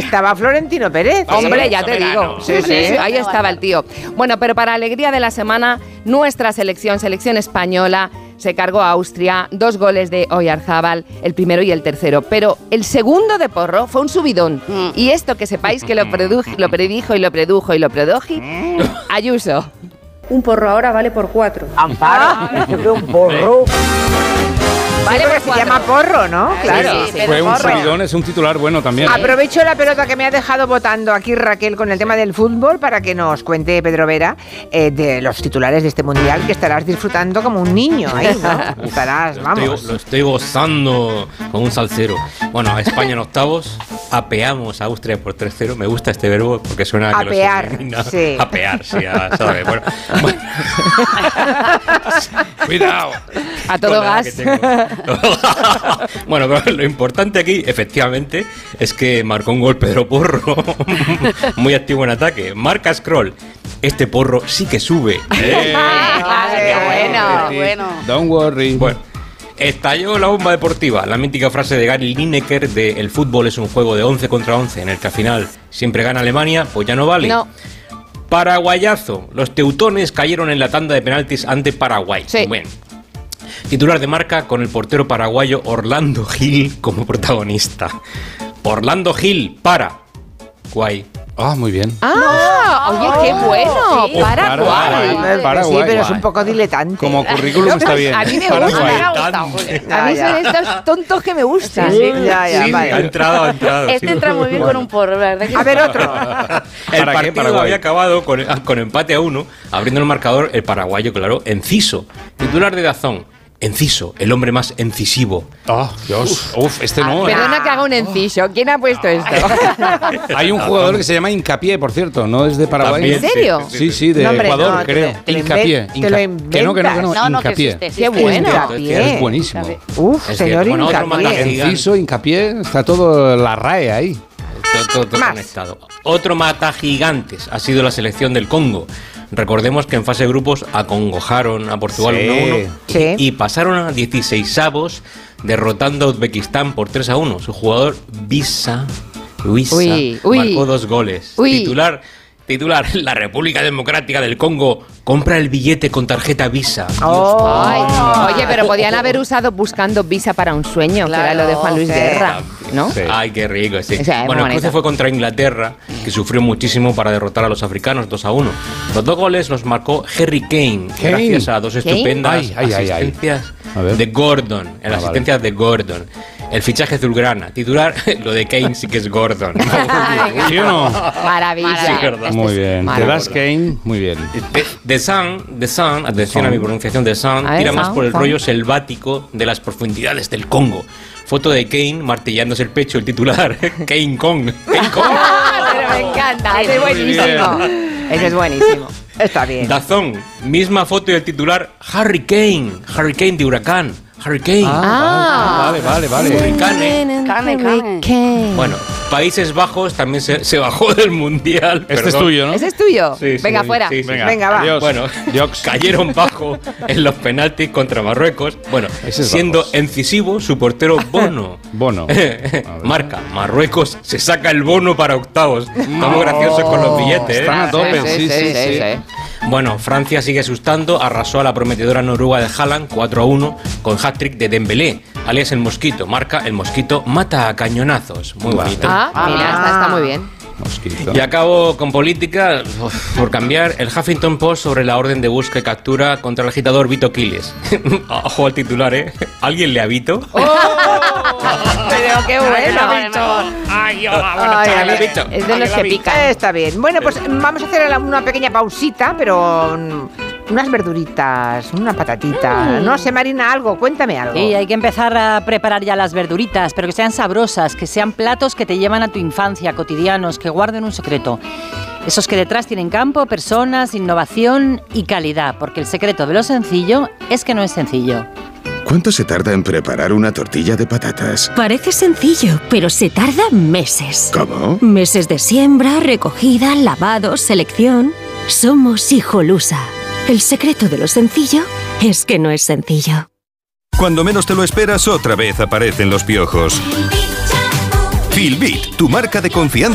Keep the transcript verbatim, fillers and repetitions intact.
estaba Florentino Pérez. Hombre, ya te digo. Sí, sí, sí, sí. Ahí estaba el tío. Bueno, pero para alegría de la semana, nuestra selección, selección española, se cargó a Austria, dos goles de Oyarzábal, el primero y el tercero. Pero el segundo de Porro fue un subidón. Mm. Y esto que sepáis que lo, produjo, lo predijo y lo produjo y lo produjo Ayuso. Un porro ahora vale por cuatro. Amparo, un porro. Vale, pues se llama porro, ¿no? Claro. Sí, sí, fue un subidón, es un titular bueno también. Aprovecho la pelota que me ha dejado votando aquí Raquel con el tema del fútbol para que nos cuente Pedro Vera eh, de los titulares de este mundial, que estarás disfrutando como un niño ahí, ¿no? Estarás, vamos. Lo estoy, lo estoy gozando con un salsero. Bueno, a España en octavos, apeamos a Austria por tres cero. Me gusta este verbo porque suena a que apear, los sí. Apear, sí, a, ¿sabes? Bueno, bueno. Cuidado. A todo gas. Bueno, pero lo importante aquí, efectivamente, es que marcó un gol Pedro Porro, muy activo en ataque. Marca Scroll. Este porro sí que sube. ¡Eh! ¡Qué bueno! bueno! Don't worry. Bueno, estalló la bomba deportiva. La mítica frase de Gary Lineker de el fútbol es un juego de once contra once, en el que al final siempre gana Alemania, pues ya no vale. No. Paraguayazo. Los teutones cayeron en la tanda de penaltis ante Paraguay. Sí. Bueno. Titular de marca con el portero paraguayo Orlando Gil como protagonista. Orlando Gil para Guay. Ah, muy bien. Ah, no, oye, qué bueno. Sí. Paraguay. Paraguay. Paraguay. Sí, pero es un poco diletante. Como currículum está bien. A mí me gusta. Me ha gustado. A mí son estos tontos que me gustan. Sí, ya, ya, Sí, vale. ha entrado, ha entrado. Este sí. entra muy bien Bueno. con un porro, la verdad que A ver, otro. El ¿Para qué? partido Paraguay. había acabado con, con empate a uno, abriendo el marcador el paraguayo, claro, Enciso. Titular de Dazón. Enciso, el hombre más incisivo. Oh, Dios. Uf, este no. ¿eh? Perdona que haga un enciso. ¿Quién ha puesto esto? Hay un jugador que se llama Hincapié, por cierto, no es de Paraguay. También, ¿En serio? Sí, sí, de No, hombre, Ecuador, no, te creo. lo- te lo Hincapié. inven- te lo Hinca- que no, que no, que no. No, no, que Hincapié. existe, sí. Qué bueno. Hincapié. Es buenísimo. Uf, Es señor que, bueno, otro Hincapié. mataje. Enciso, Hincapié, está todo la R A E ahí. Todo, todo, todo Más. conectado. Otro mata gigantes ha sido la selección del Congo. Recordemos que en fase de grupos acongojaron a Portugal Sí. uno a uno Sí. y pasaron a dieciseisavos derrotando a Uzbekistán por tres a uno. Su jugador Visa, Luisa Uy, uy. marcó dos goles. Uy. Titular, titular, la República Democrática del Congo compra el billete con tarjeta Visa. Oh. Ay, oye, pero podían haber usado buscando visa para un sueño, que era lo de Juan Luis sí. Guerra, ¿no? Sí. Ay, qué rico, sí. O sea, es Bueno, muy el cruce bonito. fue contra Inglaterra, que sufrió muchísimo para derrotar a los africanos dos a uno. Los dos goles los marcó Harry Kane, Kane. gracias a dos Kane. estupendas Ay, ay, ay, ay. asistencias A ver. de Gordon. En Ah, las asistencias de Gordon. El fichaje azulgrana. Titular, lo de Kane sí que es Gordon. ¿Sí o no? Maravilla. Sí, verdad. Muy bien. Maravilla. The Last Kane, muy bien. The, The Sun, The Sun, atención a mi pronunciación, The Sun, A ver, tira más Sun, por el Sun. rollo selvático de las profundidades del Congo. Foto de Kane martillándose el pecho, el titular. Kane Kong. Kane Kong. Ah, pero me encanta, ese es buenísimo. Ese es buenísimo. Está bien. Dazón, misma foto y el titular Harry Kane, Harry Kane de Huracán, Harry Kane. Ah. Vale, vale, vale. Hurricane. Cane, cane. Bueno, Países Bajos también se, se bajó del Mundial. Este es perdón. tuyo, ¿no? ¿Ese es tuyo. Sí, sí, Venga, sí, fuera. sí, sí. Venga, va. Adiós. Bueno, Jokes. cayeron bajo en los penaltis contra Marruecos. Bueno, Países siendo Bajos. incisivo su portero Bono. Bono. Marca, Marruecos se saca el bono para octavos. Estamos graciosos con los billetes, ¿eh? Están a tope, sí, sí, sí. Bueno, Francia sigue asustando, arrasó a la prometedora noruega de Haaland cuatro a uno con hat-trick de Dembélé, alias el Mosquito. Marca, el Mosquito mata a cañonazos. Muy bonito. Ah, mira, está, está muy bien. Mosquito. Y acabo con política, uf, por cambiar, el Huffington Post sobre la orden de búsqueda y captura contra el agitador Vito Quiles. Ojo al titular, ¿eh? ¿Alguien le ha Vito? Pero qué bueno. Ay, yo, Ay, chaval, a ver, Vito. Es de los que pican. Está bien. Bueno, pues vamos a hacer una pequeña pausita, pero mm, unas verduritas, una patatita. No sé, Marina, algo, cuéntame algo. Sí, hay que empezar a preparar ya las verduritas, pero que sean sabrosas, que sean platos que te llevan a tu infancia, cotidianos, que guarden un secreto. Esos que detrás tienen campo, personas, innovación y calidad, porque el secreto de lo sencillo es que no es sencillo. ¿Cuánto se tarda en preparar una tortilla de patatas? Parece sencillo, pero se tarda meses. ¿Cómo? Meses de siembra, recogida, lavado, selección. Somos Hijolusa. El secreto de lo sencillo es que no es sencillo. Cuando menos te lo esperas, otra vez aparecen los piojos. Filbit, tu marca de confianza.